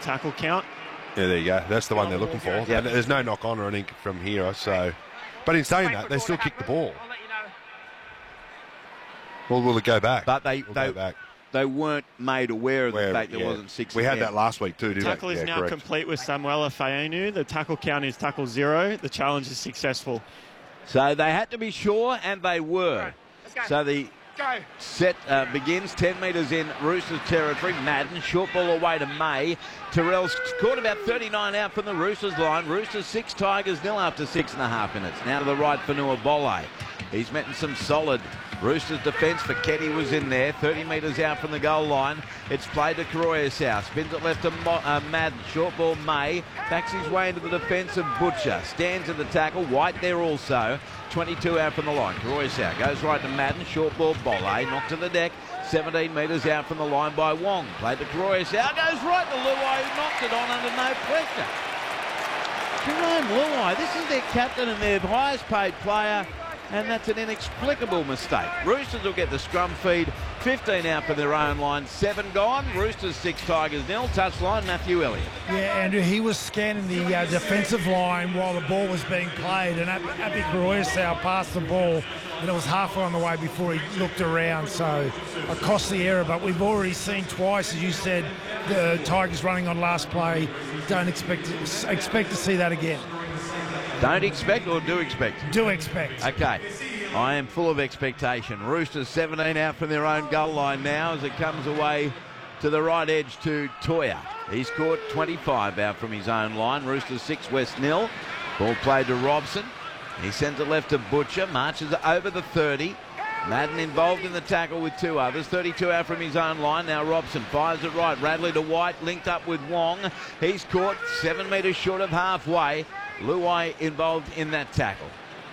tackle count. Yeah, there you go. That's the one they're looking for. Yeah. And there's no knock on or anything from here, so. But in saying that, they still kick the ball. Well, will it go back? But Go back. they weren't made aware of the fact there wasn't 6. We had that last week too, didn't we? Tackle is now complete with Samuela Fainu. The tackle count is tackle 0. The challenge is successful. So they had to be sure, and they were. So the set begins 10 metres in Roosters territory. Madden, short ball away to May. Terrell's caught about 39 out from the Roosters line. Roosters 6, Tigers 0 after 6.5 minutes. Now to the right for Nuabole. He's met in some solid Roosters defence. Fekete was in there, 30 metres out from the goal line. It's played to Koroisau. Spins it left to Madden. Short ball May. Backs his way into the defence of Butcher. Stands at the tackle. White there also. 22 out from the line. Koroisau goes right to Madden. Short ball Bolle. Knocked to the deck. 17 metres out from the line by Wong. Played to Koroisau. Goes right to Luai, who knocked it on under no pressure. Jerome Luai, this is their captain and their highest paid player. And that's an inexplicable mistake. Roosters will get the scrum feed. 15 out for their own line. 7 gone. Roosters 6, Tigers 0. Touchline, Matthew Elliott. Yeah, Andrew, he was scanning the defensive line while the ball was being played, and Api Koroisau passed the ball, and it was halfway on the way before he looked around, so a costly error. But we've already seen twice, as you said, the Tigers running on last play. Don't expect to see that again. Don't expect or do expect? Do expect. Okay. I am full of expectation. Roosters 17 out from their own goal line now as it comes away to the right edge to Toya. He's caught 25 out from his own line. Roosters 6, West 0. Ball played to Robson. He sends it left to Butcher. Marches over the 30. Madden involved in the tackle with 2 others. 32 out from his own line. Now Robson fires it right. Radley to White, linked up with Wong. He's caught 7 metres short of halfway. Luai involved in that tackle.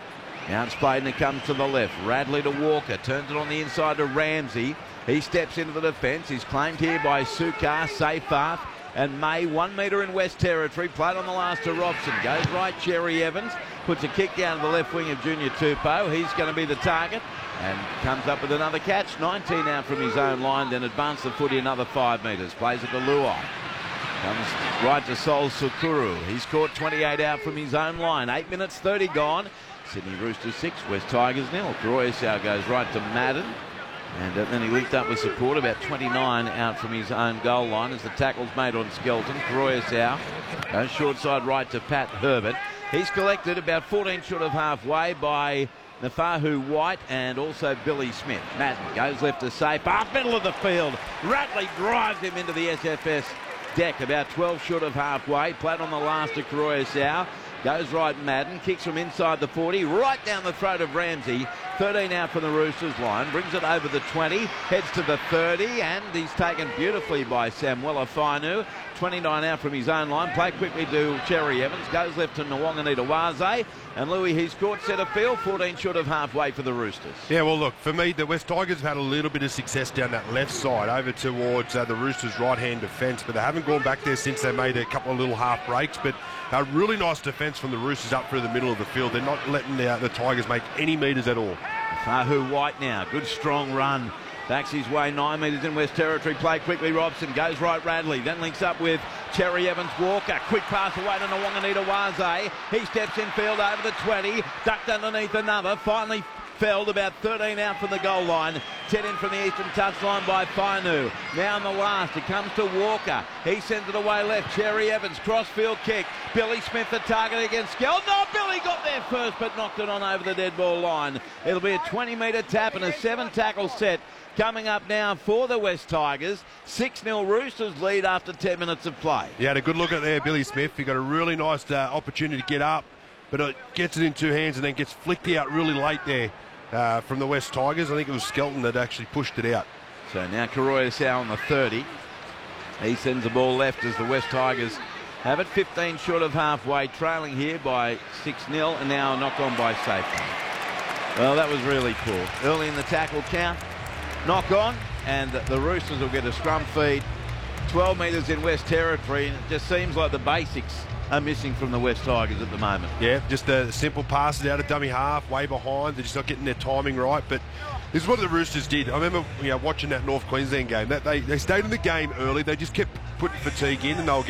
Now it's played and it comes to the left. Radley to Walker. Turns it on the inside to Ramsey. He steps into the defence. He's claimed here by Sukar, Seyfarth and May. 1 metre in West Territory. Played on the last to Robson. Goes right, Cherry Evans. Puts a kick down to the left wing of Junior Tupou. He's going to be the target. And comes up with another catch. 19 out from his own line. Then advance the footy another 5 metres. Plays it to Luai. Comes right to Sol Sukuru. He's caught 28 out from his own line. 8 minutes 30 gone. Sydney Roosters 6, West Tigers 0. Koroisau goes right to Madden. And then he linked up with support about 29 out from his own goal line as the tackle's made on Skelton. Koroisau goes short side right to Pat Herbert. He's collected about 14 short of halfway by Nafahu White and also Billy Smith. Madden goes left to safe. Up middle of the field. Ratley drives him into the SFS deck about 12 short of halfway. Played on the last to Koroisau. Goes right Madden. Kicks from inside the 40. Right down the throat of Ramsey. 13 out from the Roosters line. Brings it over the 20. Heads to the 30. And he's taken beautifully by Samuela Fainu. 29 out from his own line. Play quickly to Cherry Evans. Goes left to Nwanganita-Waze. And Louis, he's caught centre field. 14 short of halfway for the Roosters. Yeah, well, look, for me, the West Tigers have had a little bit of success down that left side over towards the Roosters' right-hand defence, but they haven't gone back there since they made a couple of little half breaks. But a really nice defence from the Roosters up through the middle of the field. They're not letting the Tigers make any metres at all. Fahu White now. Good strong run. Backs his way 9 metres in West Territory. Play quickly. Robson goes right. Radley then links up with Cherry Evans Walker. Quick pass away to Nwanganita-Waze. He steps in field over the 20. Ducked underneath another. Finally felled about 13 out from the goal line. 10 in from the eastern touchline by Fainu. Now in the last, it comes to Walker. He sends it away left. Cherry Evans, crossfield kick. Billy Smith the target against Skelton. No, Billy got there first but knocked it on over the dead ball line. It'll be a 20-metre tap and a 7-tackle set coming up now for the West Tigers. 6-0 Roosters lead after 10 minutes of play. You had a good look at there, Billy Smith. He got a really nice opportunity to get up, but it gets it in 2 hands and then gets flicked out really late there from the West Tigers. I think it was Skelton that actually pushed it out. So now Koroisau on the 30. He sends the ball left as the West Tigers have it. 15 short of halfway, trailing here by 6-0 and now knocked on by safety. Well, that was really poor. Early in the tackle count. Knock on, and the Roosters will get a scrum feed. 12 metres in West Territory, and it just seems like the basics are missing from the West Tigers at the moment. Yeah, just the simple passes out of dummy half, way behind. They're just not getting their timing right. But this is what the Roosters did. I remember watching that North Queensland game. That they stayed in the game early. They just kept putting fatigue in, and they were getting